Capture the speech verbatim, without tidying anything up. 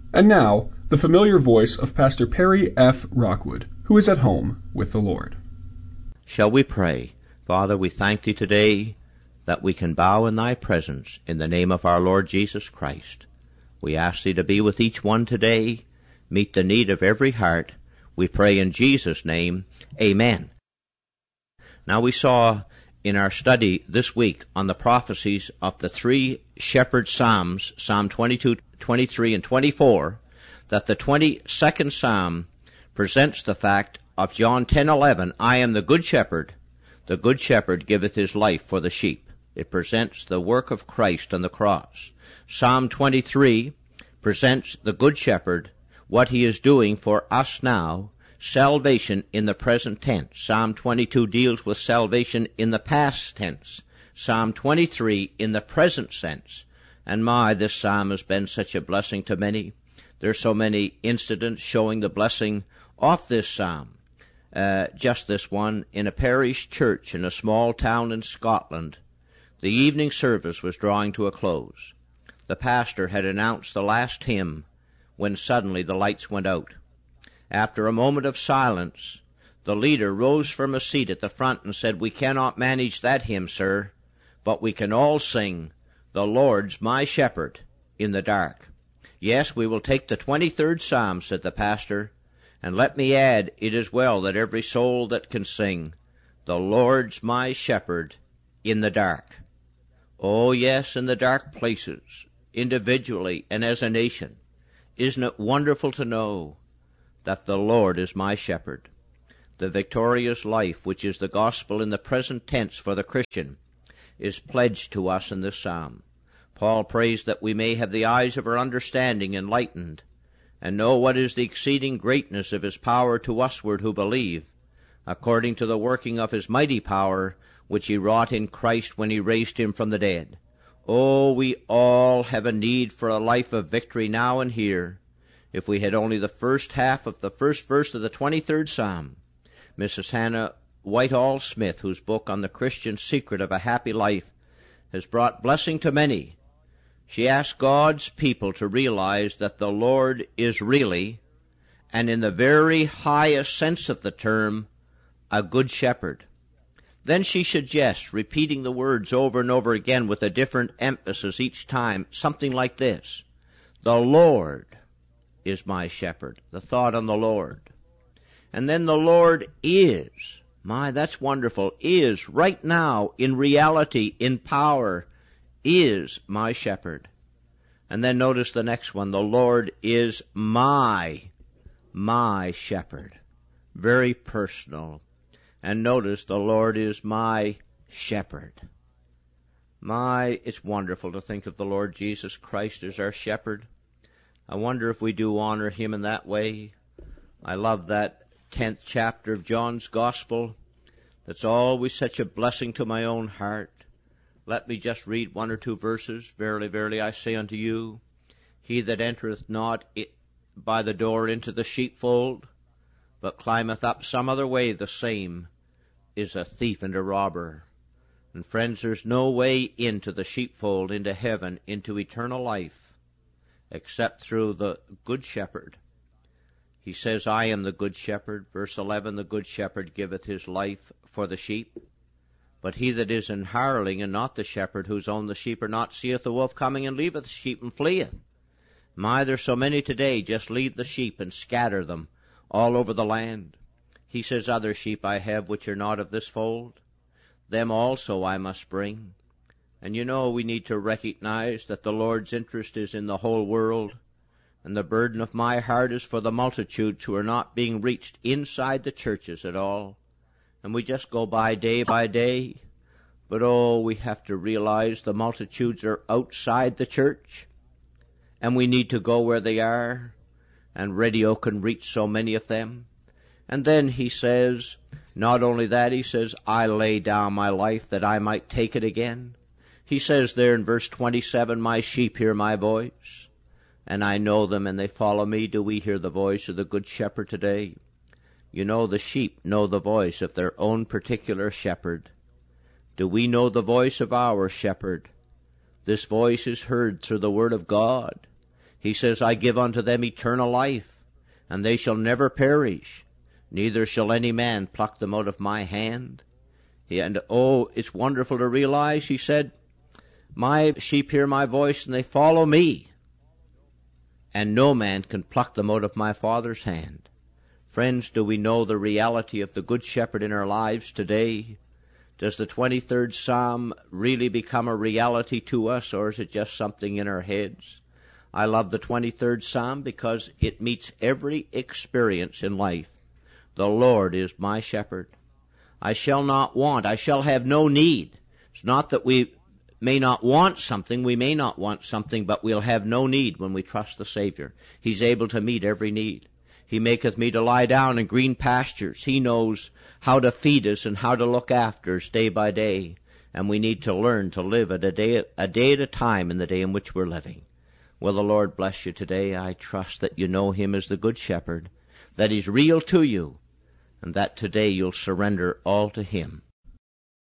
And now, the familiar voice of Pastor Perry F. Rockwood, who is at home with the Lord. Shall we pray? Father, we thank Thee today that we can bow in Thy presence in the name of our Lord Jesus Christ. We ask Thee to be with each one today, meet the need of every heart. We pray in Jesus' name, Amen. Now we saw in our study this week on the prophecies of the three shepherd psalms, Psalm twenty-two, twenty-three, and twenty-four, that the twenty-second psalm presents the fact of John ten eleven, I am the good shepherd, the good shepherd giveth his life for the sheep. It presents the work of Christ on the cross. Psalm twenty-three presents the good shepherd, what he is doing for us now, salvation in the present tense. Psalm twenty-two deals with salvation in the past tense. Psalm twenty-three in the present sense. And my, this psalm has been such a blessing to many. There's so many incidents showing the blessing of this psalm. Uh, just this one, in a parish church in a small town in Scotland, the evening service was drawing to a close. The pastor had announced the last hymn when suddenly the lights went out. After a moment of silence, the leader rose from a seat at the front and said, we cannot manage that hymn, sir, but we can all sing, The Lord's my shepherd, in the dark. Yes, we will take the twenty-third Psalm, said the pastor, and let me add, it is well that every soul that can sing, The Lord's my shepherd, in the dark. Oh, yes, in the dark places, individually and as a nation. Isn't it wonderful to know that the Lord is my shepherd? The victorious life, which is the gospel in the present tense for the Christian, is pledged to us in this psalm. Paul prays that we may have the eyes of our understanding enlightened, and know what is the exceeding greatness of his power to usward who believe, according to the working of his mighty power, which he wrought in Christ when he raised him from the dead. Oh, we all have a need for a life of victory now and here. If we had only the first half of the first verse of the twenty-third Psalm, Missus Hannah Whitall Smith, whose book on the Christian secret of a happy life has brought blessing to many, she asked God's people to realize that the Lord is really, and in the very highest sense of the term, a good shepherd. Then she suggests repeating the words over and over again with a different emphasis each time, something like this: the Lord is my shepherd. The thought on the Lord. And then the Lord is. My, that's wonderful. Is, right now, in reality, in power, is my shepherd. And then notice the next one. The Lord is my, my shepherd. Very personal. And notice the Lord is my shepherd. My, it's wonderful to think of the Lord Jesus Christ as our shepherd. I wonder if we do honor him in that way. I love that tenth chapter of John's Gospel. That's always such a blessing to my own heart. Let me just read one or two verses. Verily, verily, I say unto you, he that entereth not by the door into the sheepfold, but climbeth up some other way, the same is a thief and a robber. And friends, there's no way into the sheepfold, into heaven, into eternal life, except through the good shepherd. He says, I am the good shepherd. Verse eleven, the good shepherd giveth his life for the sheep. But he that is an hireling, and not the shepherd, whose own the sheep are not, seeth the wolf coming, and leaveth the sheep, and fleeth. My, there's so many today, just leave the sheep and scatter them all over the land. He says, other sheep I have which are not of this fold. Them also I must bring. And you know, we need to recognize that the Lord's interest is in the whole world, and the burden of my heart is for the multitudes who are not being reached inside the churches at all. And we just go by day by day. But oh, we have to realize the multitudes are outside the church, and we need to go where they are, and radio can reach so many of them. And then he says, not only that, he says, I lay down my life that I might take it again. He says there in verse twenty-seven, my sheep hear my voice, and I know them, and they follow me. Do we hear the voice of the Good Shepherd today? You know, the sheep know the voice of their own particular shepherd. Do we know the voice of our shepherd? This voice is heard through the Word of God. He says, I give unto them eternal life, and they shall never perish, neither shall any man pluck them out of my hand. And oh, it's wonderful to realize, he said, my sheep hear my voice and they follow me, and no man can pluck them out of my Father's hand. Friends, do we know the reality of the Good Shepherd in our lives today? Does the twenty-third Psalm really become a reality to us, or is it just something in our heads? I love the twenty-third Psalm because it meets every experience in life. The Lord is my shepherd. I shall not want. I shall have no need. It's not that we may not want something. We may not want something, but we'll have no need when we trust the Savior. He's able to meet every need. He maketh me to lie down in green pastures. He knows how to feed us and how to look after us day by day. And we need to learn to live at a day, a day at a time in the day in which we're living. Will the Lord bless you today. I trust that you know Him as the Good Shepherd, that He's real to you, and that today you'll surrender all to Him.